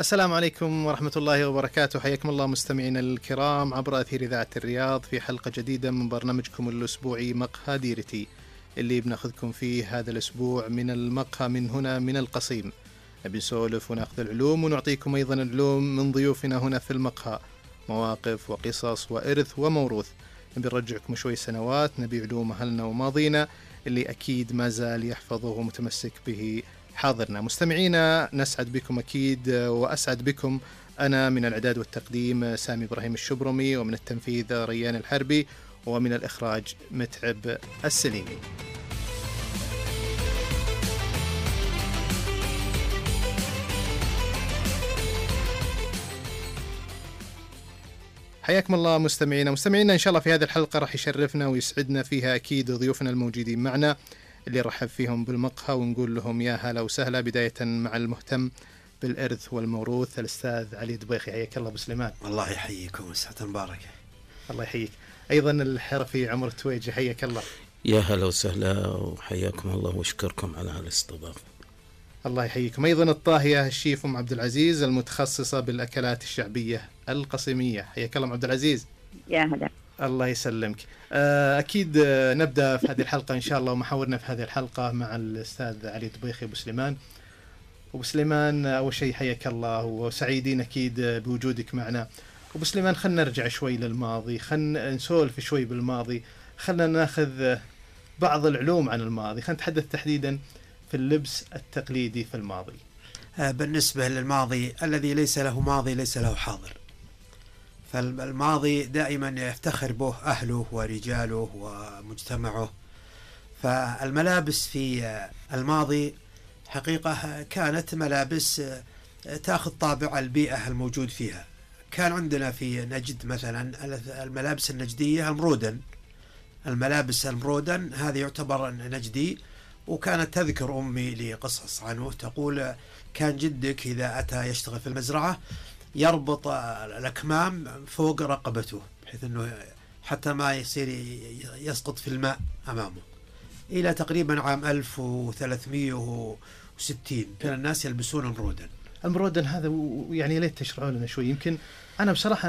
السلام عليكم ورحمة الله وبركاته. حياكم الله مستمعينا الكرام عبر أثير إذاعة الرياض في حلقة جديدة من برنامجكم الأسبوعي مقهى ديرتي، اللي بناخذكم فيه هذا الأسبوع من المقهى من هنا من القصيم. بنسولف وناخذ العلوم ونعطيكم أيضا العلوم من ضيوفنا هنا في المقهى، مواقف وقصص وإرث وموروث. نبي نرجعكم شوي سنوات، نبي علوم أهلنا وماضينا اللي أكيد ما زال يحفظه ومتمسك به حاضرنا. مستمعينا نسعد بكم أكيد، وأسعد بكم أنا. من الإعداد والتقديم سامي إبراهيم الشبرمي، ومن التنفيذ ريان الحربي، ومن الإخراج متعب السليمي. حياكم الله مستمعينا إن شاء الله في هذه الحلقة راح يشرفنا ويسعدنا فيها أكيد ضيوفنا الموجودين معنا اللي رحب فيهم بالمقهى، ونقول لهم يا هلا وسهلا. بداية مع المهتم بالإرث والموروث الأستاذ علي دبيخي. حياك الله أبو سليمان. الله يحييكم وسعة مباركة. الله يحييك. أيضا الحرفي عمر التويجي، حياك الله. يا هلا وسهلا وحياكم الله واشكركم على الاستضافة. الله يحييكم. أيضا الطاهية الشيف أم عبد العزيز المتخصصة بالأكلات الشعبية القصيمية، حياك الله أم عبد العزيز. يا هلا. الله يسلمك. أكيد نبدأ في هذه الحلقة إن شاء الله، ومحاورنا في هذه الحلقة مع الأستاذ علي دبيخي أبو سليمان. أبو سليمان أول شيء حياك الله، وسعيدين أكيد بوجودك معنا. أبو سليمان خلنا نرجع شوي للماضي، خلنا نسولف شوي بالماضي، خلنا ناخذ بعض العلوم عن الماضي. خلنا نتحدث تحديدا في اللبس التقليدي في الماضي. بالنسبة للماضي الذي ليس له ماضي ليس له حاضر، فالماضي دائما يفتخر به أهله ورجاله ومجتمعه. فالملابس في الماضي حقيقة كانت ملابس تأخذ طابع البيئة الموجود فيها. كان عندنا في نجد مثلا الملابس النجدية الملابس المرودن هذه يعتبر نجدي. وكانت تذكر أمي لي قصص عنه، تقول كان جدك إذا أتى يشتغل في المزرعة يربط الأكمام فوق رقبته بحيث أنه حتى ما يصير يسقط في الماء أمامه. إلى تقريبا عام 1360 كان الناس يلبسون المرودن. المرودن هذا يعني ليت تشرحوا لنا شوي. يمكن أنا بصراحة